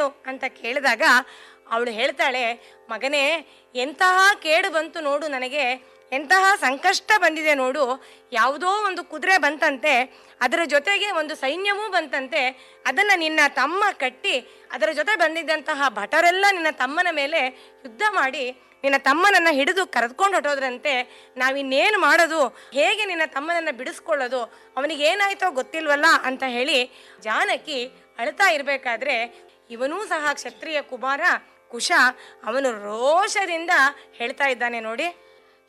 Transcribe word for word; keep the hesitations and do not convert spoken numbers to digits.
ಏನು ಅಂತ ಕೇಳಿದಾಗ ಅವಳು ಹೇಳ್ತಾಳೆ, ಮಗನೇ ಎಂತಹ ಕೇಡು ಬಂತು ನೋಡು, ನನಗೆ ಎಂತಹ ಸಂಕಷ್ಟ ಬಂದಿದೆ ನೋಡು. ಯಾವುದೋ ಒಂದು ಕುದುರೆ ಬಂತಂತೆ, ಅದರ ಜೊತೆಗೆ ಒಂದು ಸೈನ್ಯವೂ ಬಂತಂತೆ. ಅದನ್ನು ನಿನ್ನ ತಮ್ಮ ಕಟ್ಟಿ ಅದರ ಜೊತೆ ಬಂದಿದ್ದಂತಹ ಭಟರೆಲ್ಲ ನಿನ್ನ ತಮ್ಮನ ಮೇಲೆ ಯುದ್ಧ ಮಾಡಿ ನಿನ್ನ ತಮ್ಮನನ್ನು ಹಿಡಿದು ಕರೆದುಕೊಂಡು ಹೊಟ್ಟೋದ್ರಂತೆ. ನಾವಿನ್ನೇನು ಮಾಡೋದು, ಹೇಗೆ ನಿನ್ನ ತಮ್ಮನನ್ನು ಬಿಡಿಸ್ಕೊಳ್ಳೋದು, ಅವನಿಗೆ ಏನಾಯ್ತೋ ಗೊತ್ತಿಲ್ವಲ್ಲ ಅಂತ ಹೇಳಿ ಜಾನಕಿ ಅಳ್ತಾ ಇರಬೇಕಾದ್ರೆ ಇವನೂ ಸಹ ಕ್ಷತ್ರಿಯ ಕುಮಾರ ಕುಶ ಅವನು ರೋಷದಿಂದ ಹೇಳ್ತಾ ಇದ್ದಾನೆ ನೋಡಿ.